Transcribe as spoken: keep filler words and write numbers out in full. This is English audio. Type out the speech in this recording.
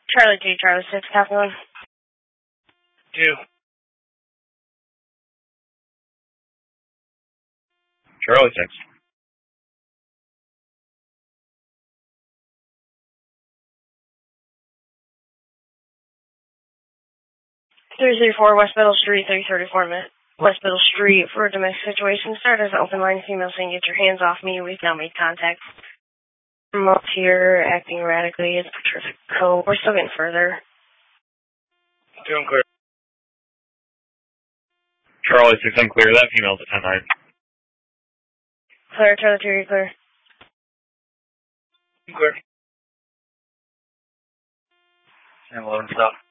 Charlie G, Charlie six, copy one. Two. Charlie six. three three four West Middle Street, three thirty-four minute. West Middle Street for a domestic situation. Start as an open line female saying, get your hands off me. We've now made contact. I'm up here acting erratically. It's Patricia Cove. We're still getting further. Two unclear. Charlie six unclear. That female's at ten nine. Clear, Charlie two, clear. Clear. ten eleven stop.